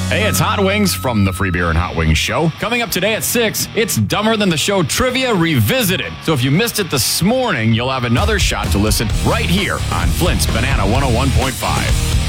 Hey, it's Hot Wings from the Free Beer and Hot Wings Show. Coming up today at 6, it's Dumber Than the Show Trivia Revisited. So if you missed it this morning, you'll have another shot to listen right here on Flint's Banana 101.5.